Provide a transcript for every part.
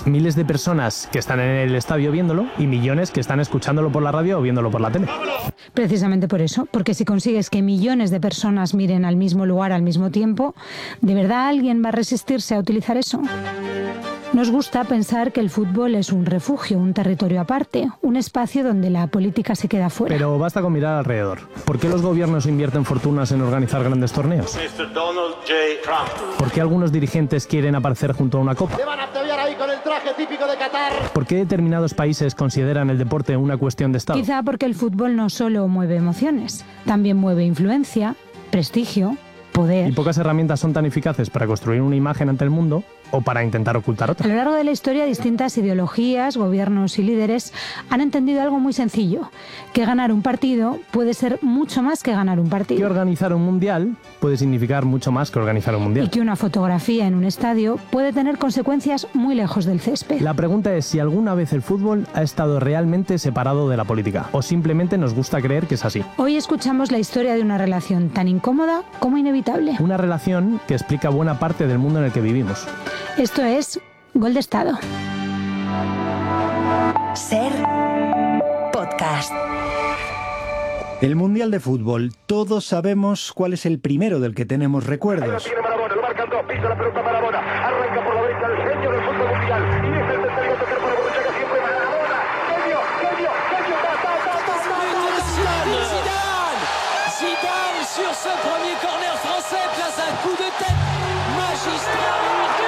Miles de personas que están en el estadio viéndolo y millones que están escuchándolo por la radio o viéndolo por la tele. Precisamente por eso, porque si consigues que millones de personas miren al mismo lugar al mismo tiempo, ¿de verdad alguien va a resistirse a utilizar eso? Nos gusta pensar que el fútbol es un refugio, un territorio aparte, un espacio donde la política se queda fuera. Pero basta con mirar alrededor. ¿Por qué los gobiernos invierten fortunas en organizar grandes torneos? Mr. Donald J. Trump. ¿Por qué algunos dirigentes quieren aparecer junto a una copa? Le van a ataviar ahí con el traje típico de Qatar. ¿Por qué determinados países consideran el deporte una cuestión de Estado? Quizá porque el fútbol no solo mueve emociones, también mueve influencia, prestigio, poder. Y pocas herramientas son tan eficaces para construir una imagen ante el mundo o para intentar ocultar otra. A lo largo de la historia, distintas ideologías, gobiernos y líderes han entendido algo muy sencillo, que ganar un partido puede ser mucho más que ganar un partido. Que organizar un mundial puede significar mucho más que organizar un mundial. Y que una fotografía en un estadio puede tener consecuencias muy lejos del césped. La pregunta es si alguna vez el fútbol ha estado realmente separado de la política o simplemente nos gusta creer que es así. Hoy escuchamos la historia de una relación tan incómoda como inevitable. Una relación que explica buena parte del mundo en el que vivimos. Esto es Gol de Estado. Ser podcast. El Mundial de Fútbol. Todos sabemos cuál es el primero del que tenemos recuerdos. Tiene Maradona, lo marcan dos, pisa la pelota Maradona, arranca por la derecha el genio del fútbol mundial. Y es el tercero a tocar para Borruchaga siempre Maradona. Genio, Zidane sur ce premier corner français place un coup de tête magistral.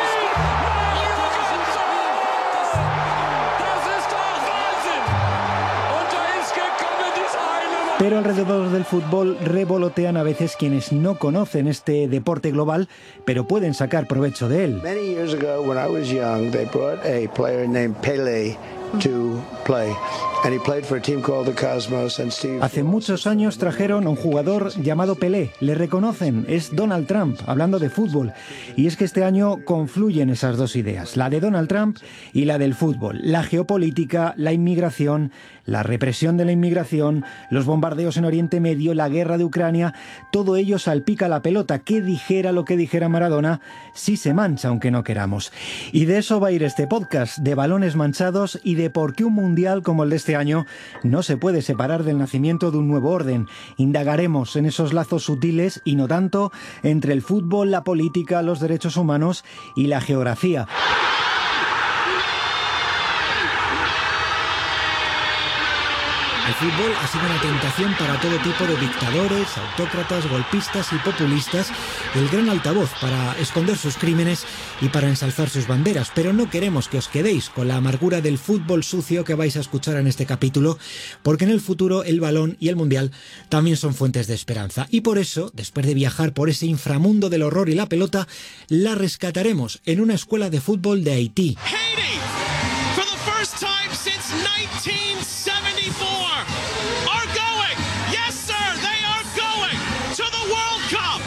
Pero alrededor del fútbol revolotean a veces quienes no conocen este deporte global, pero pueden sacar provecho de él. Many years ago, when I was young, they brought a player named Pelé to play. And he played for a team called the Cosmos and Steve. Hace muchos años trajeron a un jugador llamado Pelé. Le reconocen, es Donald Trump, hablando de fútbol. Y es que este año confluyen esas dos ideas, la de Donald Trump y la del fútbol. La geopolítica, la inmigración, la represión de la inmigración, los bombardeos en Oriente Medio, la guerra de Ucrania, todo ello salpica la pelota. Que dijera lo que dijera Maradona, sí se mancha aunque no queramos. Y de eso va a ir este podcast, de balones manchados y de por qué un mundial como el de este año no se puede separar del nacimiento de un nuevo orden. Indagaremos en esos lazos sutiles y no tanto entre el fútbol, la política, los derechos humanos y la geografía. El fútbol ha sido una tentación para todo tipo de dictadores, autócratas, golpistas y populistas, el gran altavoz para esconder sus crímenes y para ensalzar sus banderas. Pero no queremos que os quedéis con la amargura del fútbol sucio que vais a escuchar en este capítulo, porque en el futuro el balón y el mundial también son fuentes de esperanza. Y por eso, después de viajar por ese inframundo del horror y la pelota, la rescataremos en una escuela de fútbol de Haití. Haiti, for the first time since 1974, are going, yes sir, they are going to the World Cup.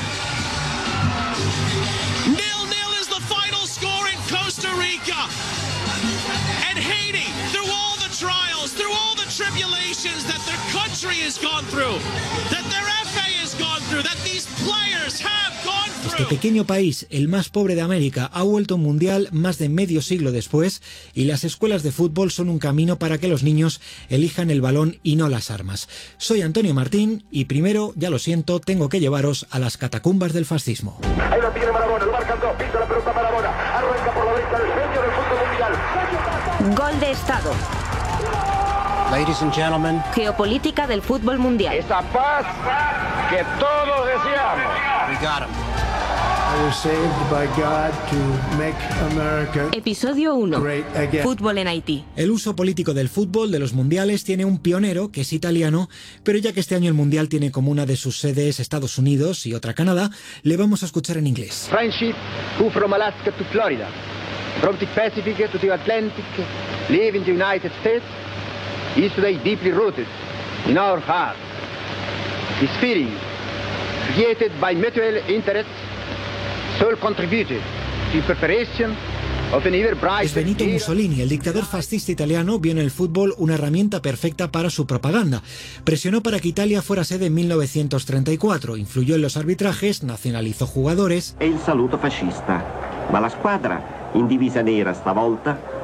0-0 is the final score in Costa Rica. And Haiti, through all the trials, through all the tribulations that their country has gone through, that their FA has gone through, that these players have gone through. Este pequeño país, el más pobre de América, ha vuelto un mundial más de medio siglo después y las escuelas de fútbol son un camino para que los niños elijan el balón y no las armas. Soy Antonio Martín y primero, ya lo siento, tengo que llevaros a las catacumbas del fascismo. Ahí lo tiene Maradona, lo marcan dos, pisa la pelota Maradona, arranca por la derecha el genio del fútbol mundial. Gol de Estado. Ladies and gentlemen. Geopolítica del fútbol mundial. Esa paz que todos deseamos. We got him. I was saved by God to make America Episodio 1. great again. Fútbol en Haití. El uso político del fútbol, de los mundiales, tiene un pionero, que es italiano, pero ya que este año el mundial tiene como una de sus sedes Estados Unidos y otra Canadá, le vamos a escuchar en inglés. Friendship, who from Alaska to Florida, from the Pacific to the Atlantic, live in the United States, is today deeply rooted in our hearts. This feeling, created by mutual interests, sole contributed to the preparation of an ever brighter Es Benito Mussolini, el dictador fascista italiano, vio en el fútbol una herramienta perfecta para su propaganda. Presionó para que Italia fuera sede en 1934, influyó en los arbitrajes, nacionalizó jugadores. E il saluto fascista. Ma la squadra, in divisa nera stavolta,